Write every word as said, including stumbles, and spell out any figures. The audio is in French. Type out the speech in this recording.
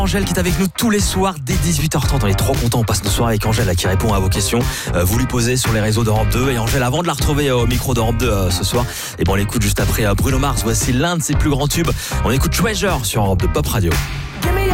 Angèle qui est avec nous tous les soirs dès dix-huit heures trente. On est trop contents, on passe nos soirées avec Angèle là, qui répond à vos questions. Euh, vous lui posez sur les réseaux d'Europe deux. Et Angèle, avant de la retrouver euh, au micro d'Europe deux euh, ce soir, et bon, on l'écoute juste après euh, Bruno Mars. Voici l'un de ses plus grands tubes. On écoute Treasure sur Europe deux Pop Radio.